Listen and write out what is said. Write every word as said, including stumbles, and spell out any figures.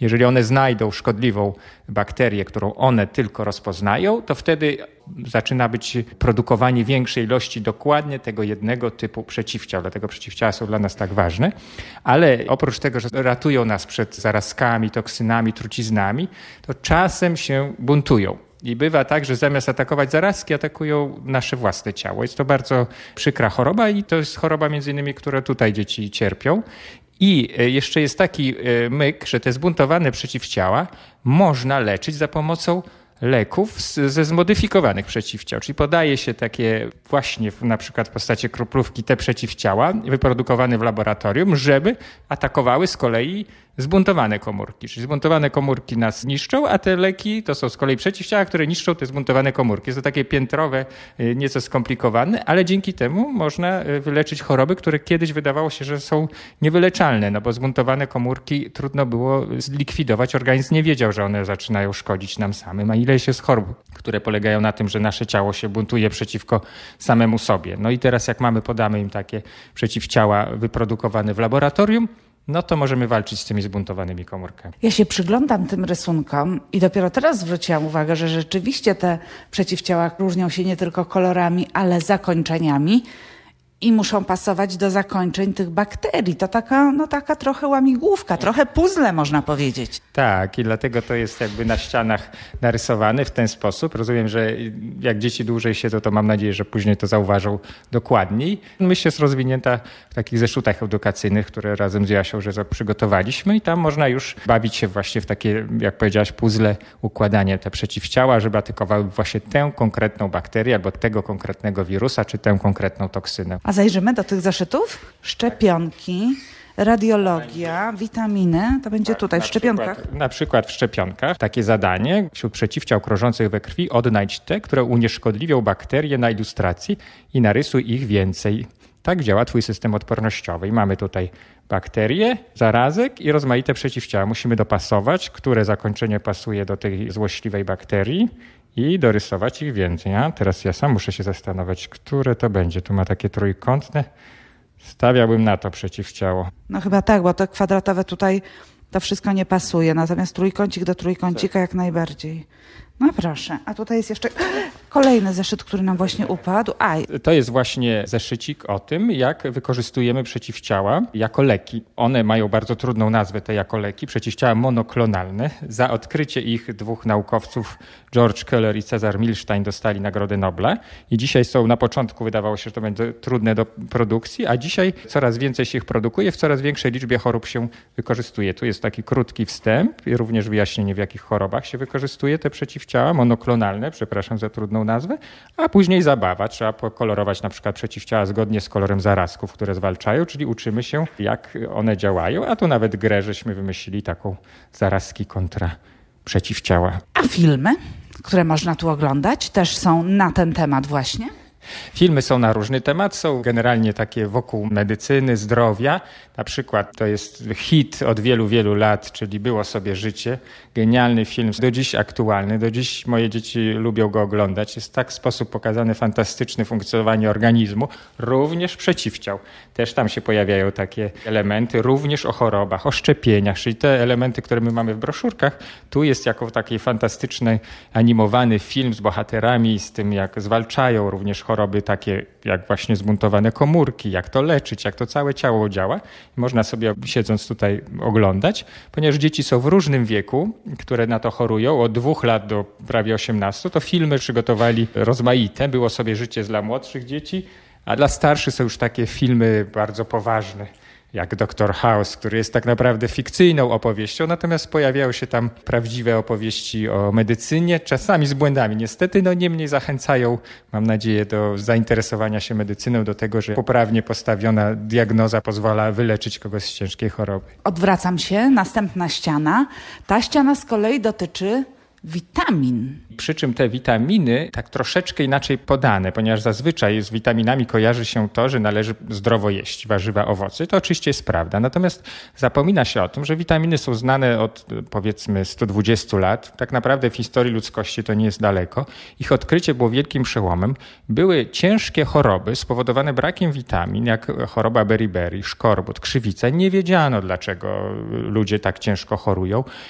Jeżeli one znajdą szkodliwą bakterię, którą one tylko rozpoznają, to wtedy zaczyna być produkowanie większej ilości dokładnie tego jednego typu przeciwciał. Dlatego przeciwciała są dla nas tak ważne. Ale oprócz tego, że ratują nas przed zarazkami, toksynami, truciznami, to czasem się buntują. I bywa tak, że zamiast atakować zarazki, atakują nasze własne ciało. Jest to bardzo przykra choroba i to jest choroba między innymi, która tutaj dzieci cierpią. I jeszcze jest taki myk, że te zbuntowane przeciwciała można leczyć za pomocą leków ze zmodyfikowanych przeciwciał. Czyli podaje się takie właśnie na przykład w postaci kroplówki te przeciwciała wyprodukowane w laboratorium, żeby atakowały z kolei zbuntowane komórki. Czyli zbuntowane komórki nas niszczą, a te leki to są z kolei przeciwciała, które niszczą te zbuntowane komórki. Jest to takie piętrowe, nieco skomplikowane, ale dzięki temu można wyleczyć choroby, które kiedyś wydawało się, że są niewyleczalne, no bo zbuntowane komórki trudno było zlikwidować. Organizm nie wiedział, że one zaczynają szkodzić nam samym, a ileś jest chorób, które polegają na tym, że nasze ciało się buntuje przeciwko samemu sobie. No i teraz jak mamy, podamy im takie przeciwciała wyprodukowane w laboratorium, no to możemy walczyć z tymi zbuntowanymi komórkami. Ja się przyglądam tym rysunkom i dopiero teraz zwróciłam uwagę, że rzeczywiście te przeciwciała różnią się nie tylko kolorami, ale zakończeniami i muszą pasować do zakończeń tych bakterii. To taka, no taka trochę łamigłówka, trochę puzzle można powiedzieć. Tak, i dlatego to jest jakby na ścianach narysowane w ten sposób. Rozumiem, że jak dzieci dłużej siedzą, to mam nadzieję, że później to zauważą dokładniej. Myśl jest rozwinięta w takich zeszutach edukacyjnych, które razem z Jasią że przygotowaliśmy i tam można już bawić się właśnie w takie, jak powiedziałaś, puzzle, układanie te przeciwciała, żeby atakowały właśnie tę konkretną bakterię albo tego konkretnego wirusa, czy tę konkretną toksynę. A zajrzymy do tych zeszytów? Szczepionki, radiologia, witaminy, to będzie tutaj w szczepionkach. Przykład, na przykład w szczepionkach takie zadanie wśród przeciwciał krążących we krwi odnajdź te, które unieszkodliwią bakterie na ilustracji i narysuj ich więcej. Tak działa twój system odpornościowy. I mamy tutaj bakterie, zarazek i rozmaite przeciwciała. Musimy dopasować, które zakończenie pasuje do tej złośliwej bakterii i dorysować ich więcej. A teraz ja sam muszę się zastanowić, które to będzie. Tu ma takie trójkątne. Stawiałbym na to przeciwciało. No chyba tak, bo to kwadratowe tutaj to wszystko nie pasuje. Natomiast trójkącik do trójkącika jak najbardziej. No proszę, a tutaj jest jeszcze kolejny zeszyt, który nam właśnie upadł. Aj. To jest właśnie zeszycik o tym, jak wykorzystujemy przeciwciała jako leki. One mają bardzo trudną nazwę, te jako leki, przeciwciała monoklonalne. Za odkrycie ich dwóch naukowców, George Keller i Cezar Milstein, dostali Nagrodę Nobla. I dzisiaj są, na początku wydawało się, że to będzie trudne do produkcji, a dzisiaj coraz więcej się ich produkuje, w coraz większej liczbie chorób się wykorzystuje. Tu jest taki krótki wstęp i również wyjaśnienie, w jakich chorobach się wykorzystuje te przeciwciała. Monoklonalne, przepraszam za trudną nazwę, a później zabawa. Trzeba pokolorować na przykład przeciwciała zgodnie z kolorem zarazków, które zwalczają, czyli uczymy się, jak one działają, a tu nawet grę żeśmy wymyślili taką zarazki kontra przeciwciała. A filmy, które można tu oglądać, też są na ten temat właśnie? Filmy są na różny temat, są generalnie takie wokół medycyny, zdrowia. Na przykład to jest hit od wielu, wielu lat, czyli Było sobie życie. Genialny film, do dziś aktualny, do dziś moje dzieci lubią go oglądać. Jest tak w sposób pokazany fantastyczne funkcjonowanie organizmu, również przeciwciał. Też tam się pojawiają takie elementy, również o chorobach, o szczepieniach, czyli te elementy, które my mamy w broszurkach. Tu jest jako taki fantastyczny, animowany film z bohaterami, z tym jak zwalczają również choroby takie jak właśnie zbuntowane komórki, jak to leczyć, jak to całe ciało działa. Można sobie siedząc tutaj oglądać, ponieważ dzieci są w różnym wieku, które na to chorują, od dwóch lat do prawie osiemnastu, to filmy przygotowali rozmaite. Było sobie życie dla młodszych dzieci, a dla starszych są już takie filmy bardzo poważne, jak doktor House, który jest tak naprawdę fikcyjną opowieścią, natomiast pojawiają się tam prawdziwe opowieści o medycynie, czasami z błędami niestety, no niemniej zachęcają, mam nadzieję, do zainteresowania się medycyną, do tego, że poprawnie postawiona diagnoza pozwala wyleczyć kogoś z ciężkiej choroby. Odwracam się, następna ściana. Ta ściana z kolei dotyczy witamin. Przy czym te witaminy tak troszeczkę inaczej podane, ponieważ zazwyczaj z witaminami kojarzy się to, że należy zdrowo jeść warzywa, owoce. To oczywiście jest prawda. Natomiast zapomina się o tym, że witaminy są znane od powiedzmy stu dwudziestu lat. Tak naprawdę w historii ludzkości to nie jest daleko. Ich odkrycie było wielkim przełomem. Były ciężkie choroby spowodowane brakiem witamin, jak choroba beriberi, szkorbut, krzywica. Nie wiedziano, dlaczego ludzie tak ciężko chorują.